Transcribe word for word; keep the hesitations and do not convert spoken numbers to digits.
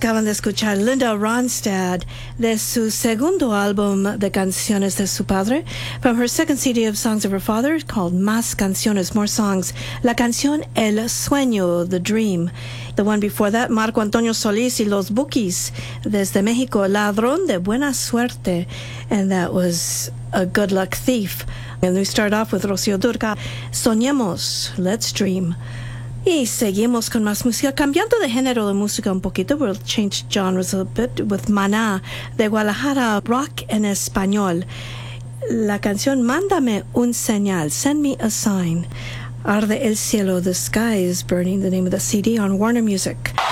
Acaban de escuchar Linda Ronstadt de su segundo álbum de canciones de su padre, from her second C D of songs of her father called Más Canciones, More Songs. La canción El Sueño, The Dream. The one before that, Marco Antonio Solís y Los Bukis, desde Mexico, Ladrón de Buena Suerte, and that was A Good Luck Thief. And we start off with Rocío Dúrcal, Soñemos, Let's Dream. Y seguimos con más música, cambiando de género de música un poquito. We'll change genres a bit with Maná de Guadalajara, rock en español. La canción Mándame un señal, Send Me a Sign. Arde el cielo, The Sky is Burning, the name of the C D on Warner Music.